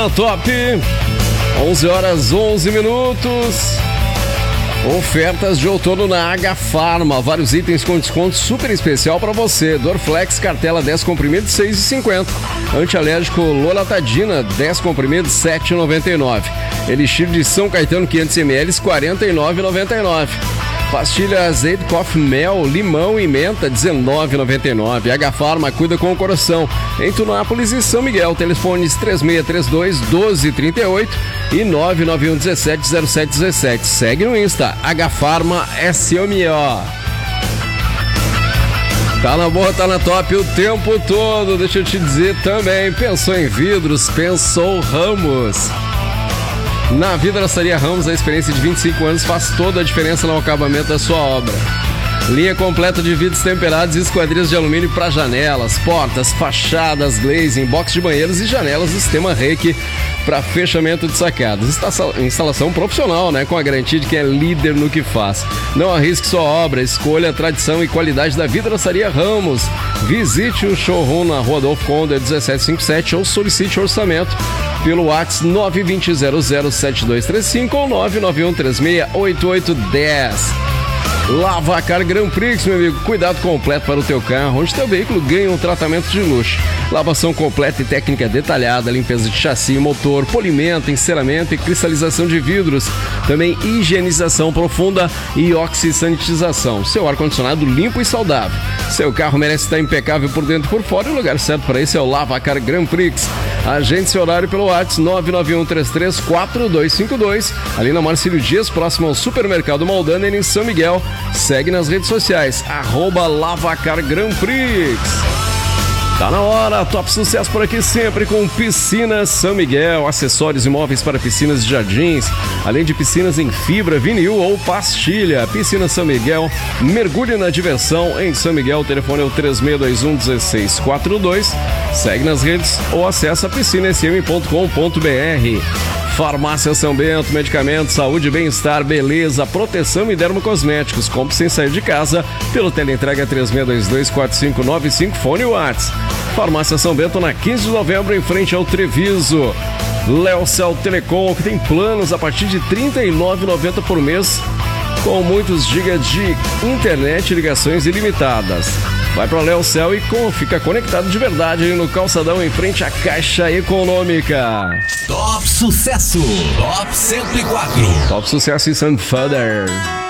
Top, 11 horas 11 minutos. Ofertas de outono na H-Pharma, vários itens com desconto super especial para você. Dorflex, cartela 10 comprimidos, R$ 6,50. Antialérgico Loratadina, 10 comprimidos, R$ 7,99. Elixir de São Caetano, 500 ml, R$ 49,99. Pastilha azeite, coffee, mel, limão e menta, R$ 19,99. H-Pharma cuida com o coração. Em Tunápolis e São Miguel, telefones 3632-1238 e 991170717. Segue no Insta, H-Pharma SMO. Tá na boa, tá na top o tempo todo. Deixa eu te dizer também, pensou em vidros, pensou Ramos. Na Vidraçaria Ramos, a experiência de 25 anos faz toda a diferença no acabamento da sua obra. Linha completa de vidros temperados e esquadrias de alumínio para janelas, portas, fachadas, glazing, box de banheiros e janelas do sistema Reiki para fechamento de sacadas. Instalação profissional, né? Com a garantia de que é líder no que faz. Não arrisque sua obra, escolha a tradição e qualidade da Vidraçaria Ramos. Visite o showroom na Rua Adolfo Conde 1757 ou solicite orçamento pelo WhatsApp 920007235 ou 991368810. Lavacar Grand Prix, meu amigo, cuidado completo para o teu carro, onde teu veículo ganha um tratamento de luxo. Lavação completa e técnica detalhada, limpeza de chassi, motor, polimento, enceramento e cristalização de vidros. Também higienização profunda e oxisanitização. Seu ar-condicionado limpo e saudável. Seu carro merece estar impecável por dentro e por fora, e o lugar certo para isso é o Lavacar Grand Prix. Agende seu horário pelo WhatsApp 991334252, ali na Marcílio Dias, próximo ao Supermercado Maldana, em São Miguel. Segue nas redes sociais, @Lavacar Grand Prix. Tá na hora, top sucesso por aqui sempre com Piscinas São Miguel, acessórios e móveis para piscinas e jardins, além de piscinas em fibra, vinil ou pastilha. Piscinas São Miguel, mergulhe na diversão em São Miguel, o telefone é o 3621-1642, segue nas redes ou acessa piscinasm.com.br. Farmácia São Bento, medicamentos, saúde, bem-estar, beleza, proteção e dermocosméticos. Compre sem sair de casa pelo teleentrega 3622-4595, fone WhatsApp. Farmácia São Bento na 15 de novembro, em frente ao Treviso. Leocel Telecom, que tem planos a partir de R$ 39,90 por mês, com muitos gigas de internet e ligações ilimitadas. Vai para o Leocel e fica conectado de verdade ali no calçadão, em frente à Caixa Econômica. Top Sucesso, Top 104. Top Sucesso e Sunfather.